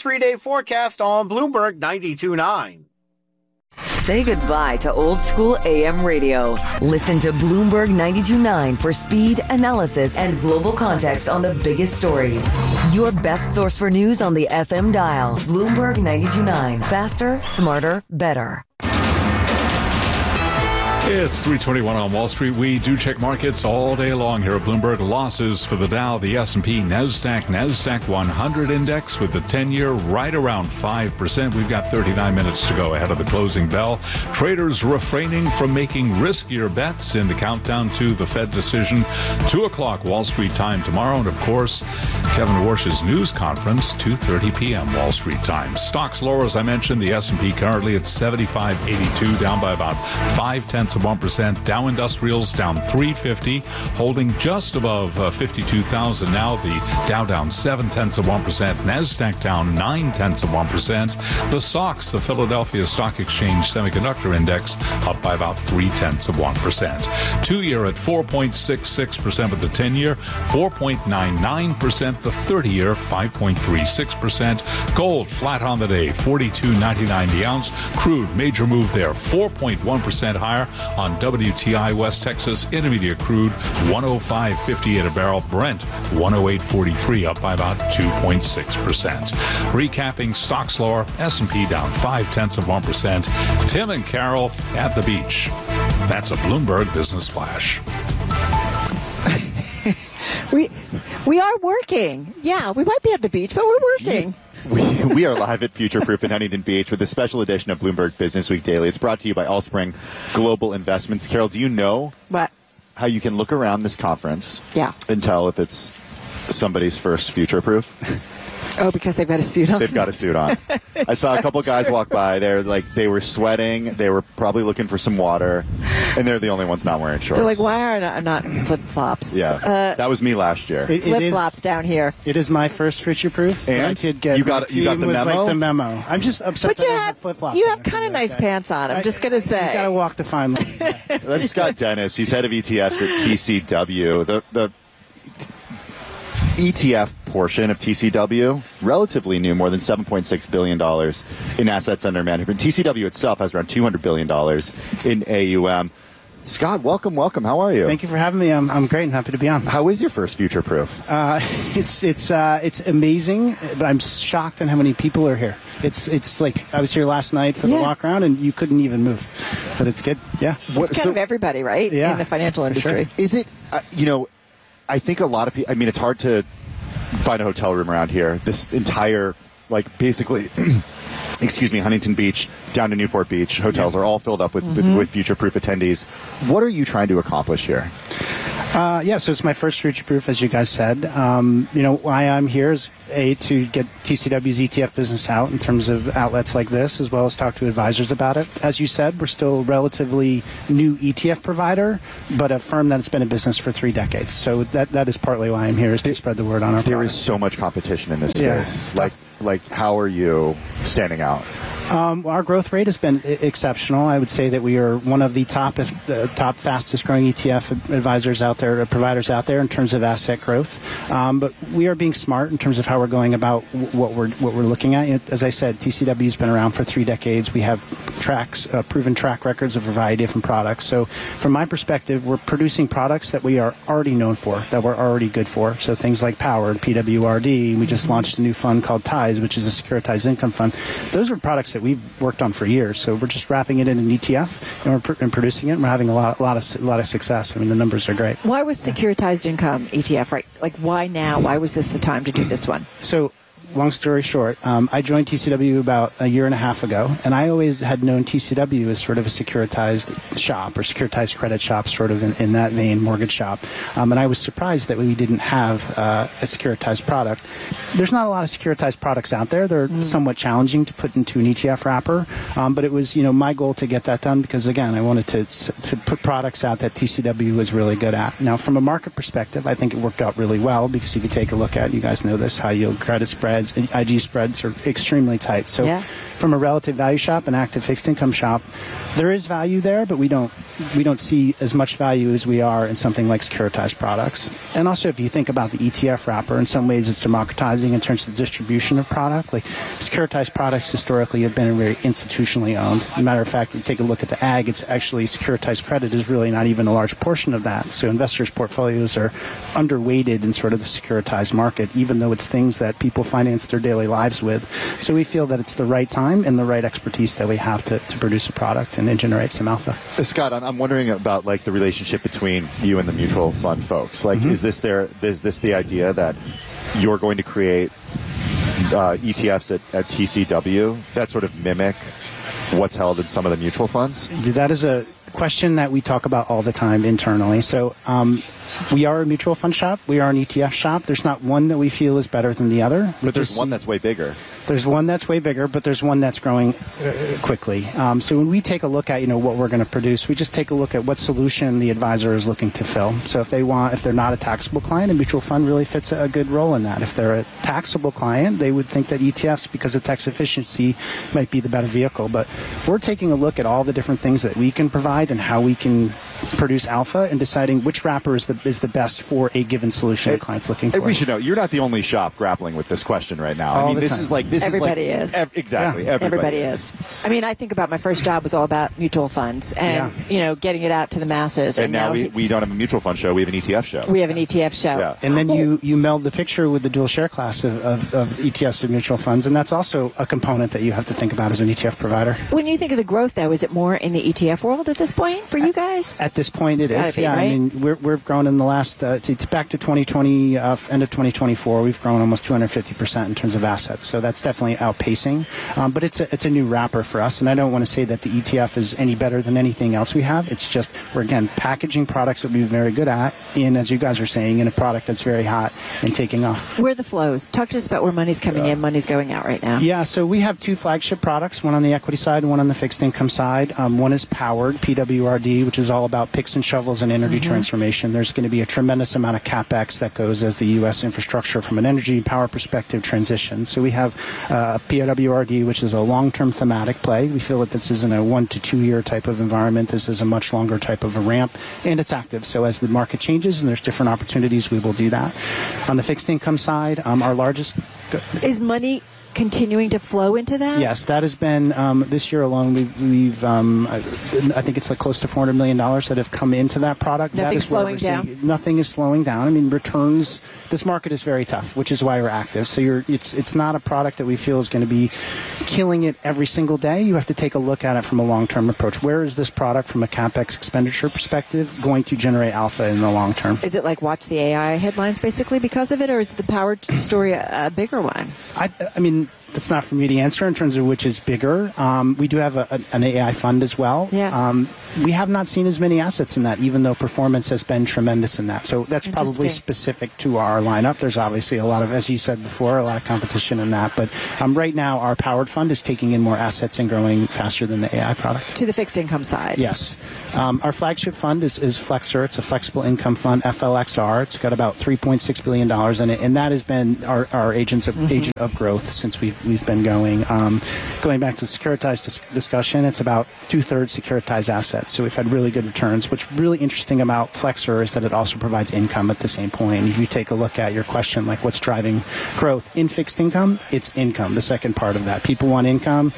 3-day forecast on Bloomberg 92.9. Say goodbye to old school AM radio. Listen to Bloomberg 92.9 for speed, analysis, and global context on the biggest stories. Your best source for news on the FM dial. Bloomberg 92.9. Faster, smarter, better. It's 3:21 on Wall Street. We do check markets all day long here at Bloomberg. Losses for the Dow, the S&P, NASDAQ 100 index with the 10-year right around 5%. We've got 39 minutes to go ahead of the closing bell. Traders refraining from making riskier bets in the countdown to the Fed decision. 2 o'clock Wall Street time tomorrow. And, of course, Kevin Warsh's news conference, 2:30 p.m. Wall Street time. Stocks lower, as I mentioned. The S&P currently at 75.82, down by about 0.5%. 1%. Dow Industrials down 350, holding just above 52,000 now. The Dow down 0.7%. NASDAQ down 0.9%. The SOX, the Philadelphia Stock Exchange Semiconductor Index, up by about 0.3%. 2-year at 4.66% with the 10-year, 4.99%. The 30-year, 5.36%. Gold flat on the day, $42.99 the ounce. Crude, major move there, 4.1% higher on WTI. West Texas Intermediate crude 105.58 a barrel. Brent 108.43, up by about 2.6%. Recapping stocks lower, S&P down 0.5%. Tim and Carol at the beach. That's a Bloomberg Business Flash. We are working. Yeah, we might be at the beach, but we're working. We are live at Future Proof in Huntington Beach with a special edition of Bloomberg Business Week Daily. It's brought to you by Allspring Global Investments. Carol, do you know how you can look around this conference and tell if it's somebody's first Future Proof? Oh, because they've got a suit on? They've got a suit on. I saw a couple guys walk by. They were sweating. They were probably looking for some water, and they're the only ones not wearing shorts. They're like, why are not flip-flops? Yeah, that was me last year. Flip-flops down here. It is my first Future Proof. And I did get you got the memo? Like the memo. I'm just upset but that flip-flops. You have kind of nice pants on, I'm just going to say. You got to walk the fine line. That's Scott Dennis. He's head of ETFs at TCW. The ETF portion of TCW, relatively new, more than $7.6 billion in assets under management. TCW itself has around $200 billion in AUM. Scott, welcome. How are you? Thank you for having me. I'm great and happy to be on. How is your first Future Proof? It's amazing, but I'm shocked on how many people are here. It's like I was here last night for the walk around and you couldn't even move. But it's good. Yeah. It's kind of everybody, right? Yeah. In the financial industry. Sure. Is it, I think a lot of people, it's hard to find a hotel room around here. This entire, basically, Huntington Beach down to Newport Beach, hotels are all filled up with Future Proof attendees. What are you trying to accomplish here? So it's my first Future Proof, as you guys said. Why I'm here is, to get TCW's ETF business out in terms of outlets like this, as well as talk to advisors about it. As you said, we're still a relatively new ETF provider, but a firm that's been in business for 3 decades. So that is partly why I'm here, is to spread the word on our There product. is so much competition in this space. How are you standing out? Our growth rate has been exceptional. I would say that we are one of the top fastest growing ETF advisors out there, providers out there in terms of asset growth. But we are being smart in terms of how we're going about what we're looking at. As I said, TCW has been around for 3 decades. We have proven track records of a variety of different products. So from my perspective, we're producing products that we are already known for, that we're already good for. So things like Power, PWRD. We just launched a new fund called TIES, which is a securitized income fund. Those are products that we've worked on for years. So we're just wrapping it in an ETF and producing it. And we're having a lot of success. I mean, the numbers are great. Why was securitized income ETF right? Why now? Why was this the time to do this one? So, long story short, I joined TCW about a year and a half ago, and I always had known TCW as sort of a securitized shop or securitized credit shop, sort of in that vein, mortgage shop. And I was surprised that we didn't have a securitized product. There's not a lot of securitized products out there. They're somewhat challenging to put into an ETF wrapper, but it was my goal to get that done because, again, I wanted to put products out that TCW was really good at. Now, from a market perspective, I think it worked out really well because if you take a look at, you guys know this, high yield credit spreads, spreads, IG spreads are extremely tight. So Yeah. from a relative value shop, an active fixed income shop, there is value there, but we don't see as much value as we are in something like securitized products. And also, if you think about the ETF wrapper, in some ways it's democratizing in terms of the distribution of product. Like securitized products historically have been very institutionally owned. As a matter of fact, if you take a look at the ag, it's actually securitized credit is really not even a large portion of that. So investors' portfolios are underweighted in sort of the securitized market, even though it's things that people finance their daily lives with. So we feel that it's the right time and the right expertise that we have to produce a product and generate some alpha. Scott, I'm wondering about like the relationship between you and the mutual fund folks. Like, is this the idea that you're going to create ETFs at TCW that sort of mimic what's held in some of the mutual funds? That is a question that we talk about all the time internally. So we are a mutual fund shop. We are an ETF shop. There's not one that we feel is better than the other. But there's one that's way bigger. There's one that's way bigger, but there's one that's growing quickly. So when we take a look at what we're going to produce, we just take a look at what solution the advisor is looking to fill. So if they're not a taxable client, a mutual fund really fits a good role in that. If they're a taxable client, they would think that ETFs, because of tax efficiency, might be the better vehicle. But we're taking a look at all the different things that we can provide and how we can produce alpha and deciding which wrapper is the best for a given solution the client's looking for. We should know you're not the only shop grappling with this question right now. All the this time. is like Everybody is. Exactly. Yeah. Everybody is. I mean, I think about my first job was all about mutual funds and, getting it out to the masses. And now we don't have a mutual fund show. We have an ETF show. We have an ETF show. Yeah. And then you meld the picture with the dual share class of ETFs and mutual funds, and that's also a component that you have to think about as an ETF provider. When you think of the growth, though, is it more in the ETF world at this point for you guys? At this point, it is. Be, right? I mean, we've grown in the last back to 2020, end of 2024. We've grown almost 250% in terms of assets. So that's definitely outpacing. But it's a new wrapper for us, and I don't want to say that the ETF is any better than anything else we have. It's just we're again packaging products that we're very good at, as you guys are saying, in a product that's very hot and taking off. Where are the flows? Talk to us about where money's coming in, money's going out right now. Yeah, so we have two flagship products, one on the equity side and one on the fixed income side. One is Powered, PWRD, which is all about picks and shovels and energy transformation. There's going to be a tremendous amount of CapEx that goes as the U.S. infrastructure from an energy and power perspective transition. So we have PWRD, which is a long-term thematic play. We feel that this isn't a 1 to 2 year type of environment. This is a much longer type of a ramp, and it's active. So as the market changes and there's different opportunities, we will do that. On the fixed income side, our largest... Is money continuing to flow into that? Yes, that has been this year alone. We've I think it's like close to $400 million that have come into that product. Nothing's slowing down. Nothing is slowing down. I mean, returns. This market is very tough, which is why we're active. So it's not a product that we feel is going to be killing it every single day. You have to take a look at it from a long-term approach. Where is this product from a CapEx expenditure perspective going to generate alpha in the long term? Is it like watch the AI headlines basically because of it, or is the Powered story a bigger one? I mean, that's not for me to answer in terms of which is bigger. We do have an AI fund as well. Yeah. We have not seen as many assets in that, even though performance has been tremendous in that. So that's probably specific to our lineup. There's obviously a lot of, as you said before, a lot of competition in that. But right now, our Powered fund is taking in more assets and growing faster than the AI product. To the fixed income side. Yes. Our flagship fund is Flexer. It's a flexible income fund, FLXR. It's got about $3.6 billion in it, and that has been our agent of growth since we've been going. Going back to the securitized discussion, it's about 2/3 securitized assets. So we've had really good returns. What's really interesting about Flexer is that it also provides income at the same point. If you take a look at your question, like what's driving growth in fixed income, it's income, the second part of that. People want income.